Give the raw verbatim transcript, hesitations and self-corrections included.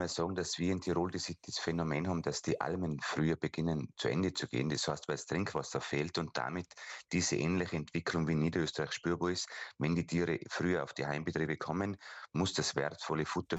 mal sagen, dass wir in Tirol das, das Phänomen haben, dass die Almen früher beginnen zu Ende zu gehen. Das heißt, weil das Trinkwasser fehlt und damit diese ähnliche Entwicklung wie in Niederösterreich spürbar ist. Wenn die Tiere früher auf die Heimbetriebe kommen, muss das wertvolle Futter